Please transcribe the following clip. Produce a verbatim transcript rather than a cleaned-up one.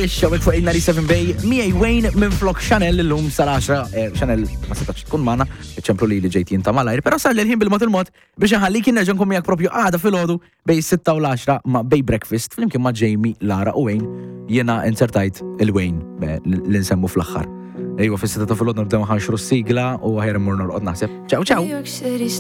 Dish, għawek fuq ninety-seven Bay, miej Wayne minn flok Chanel l-lum sal-10, Chanel ma setax tkun mana, ċemplu li li ġejtin ta' malajr, pero sar l-ħin bil-mot il-mot biex nħalli kien neġan kum jak propju għada fil-ħodu bej sitta u l-10 ma bej breakfast, flimkien ma Jamie, Lara u Wayne, jena insertajt il-Wayne l-insemmu fl-axħar. Ejwa, fis-sitta ta' fil-ħodu nibdew ħanxru s-sigla u ħajra mur norqod naħseb. Ciao, ciao!